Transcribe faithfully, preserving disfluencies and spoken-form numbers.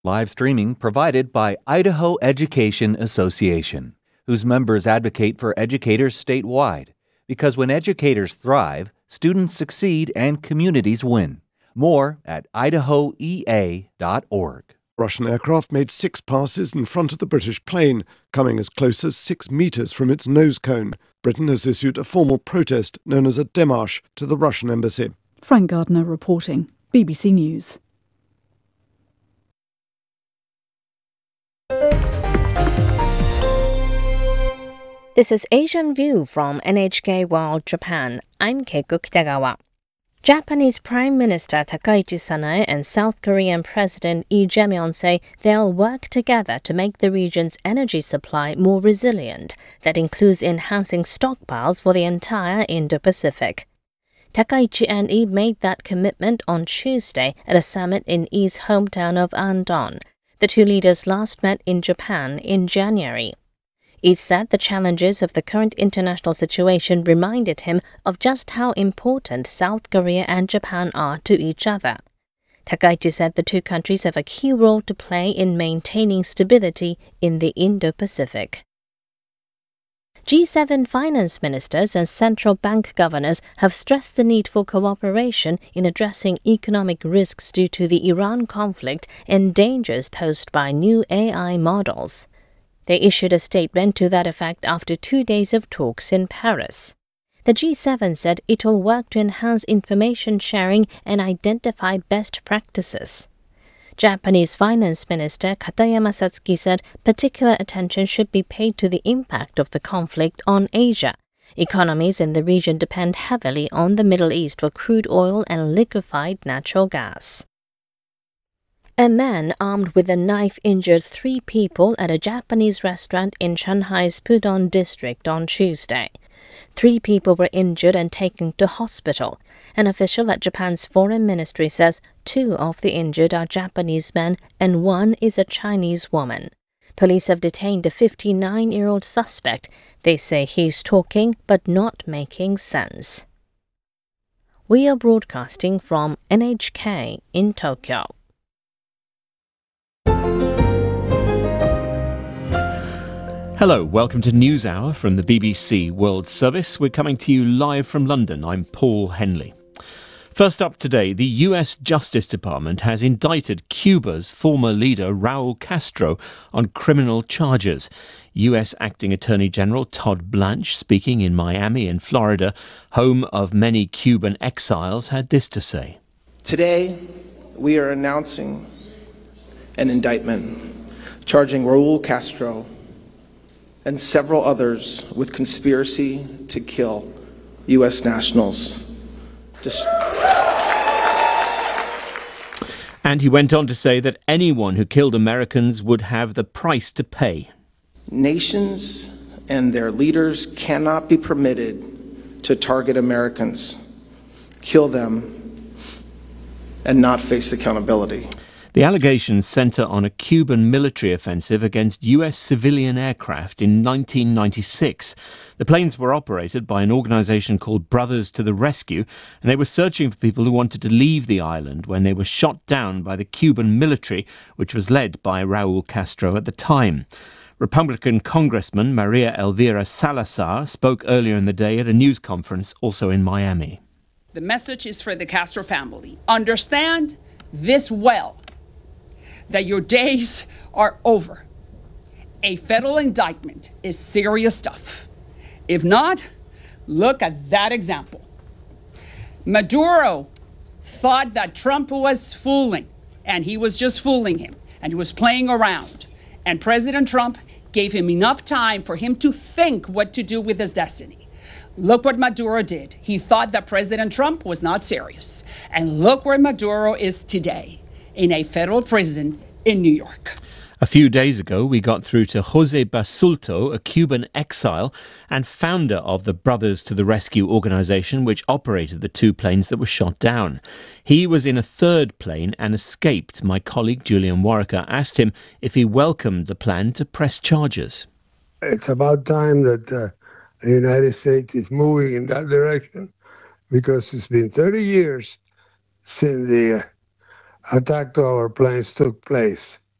Live streaming provided by Idaho Education Association, whose members advocate for educators statewide. Because when educators thrive, students succeed and communities win. More at idaho e a dot org. Russian aircraft made six passes in front of the British plane, coming as close as six metres from its nose cone. Britain has issued a formal protest known as a démarche to the Russian embassy. Frank Gardner reporting, B B C News. This is Asian View from N H K World Japan. I'm Keiko Kitagawa. Japanese Prime Minister Takaichi Sanae and South Korean President Lee Jae-myung say they'll work together to make the region's energy supply more resilient. That includes enhancing stockpiles for the entire Indo-Pacific. Takaichi and Lee made that commitment on Tuesday at a summit in Lee's hometown of Andong. The two leaders last met in Japan in January. Lee said the challenges of the current international situation reminded him of just how important South Korea and Japan are to each other. Takaichi said the two countries have a key role to play in maintaining stability in the Indo-Pacific. G seven finance ministers and central bank governors have stressed the need for cooperation in addressing economic risks due to the Iran conflict and dangers posed by new A I models. They issued a statement to that effect after two days of talks in Paris. The G seven said it will work to enhance information sharing and identify best practices. Japanese Finance Minister Katayama Satsuki said particular attention should be paid to the impact of the conflict on Asia. Economies in the region depend heavily on the Middle East for crude oil and liquefied natural gas. A man armed with a knife injured three people at a Japanese restaurant in Shanghai's Pudong district on Tuesday. Three people were injured and taken to hospital. An official at Japan's foreign ministry says two of the injured are Japanese men and one is a Chinese woman. Police have detained a fifty-nine-year-old suspect. They say he's talking but not making sense. We are broadcasting from N H K in Tokyo. Hello, welcome to NewsHour from the B B C World Service. We're coming to you live from London. I'm Paul Henley. First up today, the U S Justice Department has indicted Cuba's former leader Raul Castro on criminal charges. U S Acting Attorney General Todd Blanche, speaking in Miami in Florida, home of many Cuban exiles, had this to say. Today, we are announcing an indictment charging Raul Castro and several others with conspiracy to kill U S nationals. Just... And he went on to say that anyone who killed Americans would have the price to pay. Nations and their leaders cannot be permitted to target Americans, kill them, and not face accountability. The allegations centre on a Cuban military offensive against U S civilian aircraft in nineteen ninety-six. The planes were operated by an organisation called Brothers to the Rescue, and they were searching for people who wanted to leave the island when they were shot down by the Cuban military, which was led by Raul Castro at the time. Republican Congressman Maria Elvira Salazar spoke earlier in the day at a news conference also in Miami. The message is for the Castro family. Understand this well, that your days are over. A federal indictment is serious stuff. If not, look at that example. Maduro thought that Trump was fooling, and he was just fooling him, and he was playing around. And President Trump gave him enough time for him to think what to do with his destiny. Look what Maduro did. He thought that President Trump was not serious. And look where Maduro is today, in a federal prison in New York. A few days ago, we got through to Jose Basulto, a Cuban exile and founder of the Brothers to the Rescue organization, which operated the two planes that were shot down. He was in a third plane and escaped. My colleague Julian Warwicker asked him if he welcomed the plan to press charges. It's about time that uh, the United States is moving in that direction, because it's been thirty years since the uh, attack to our planes took place.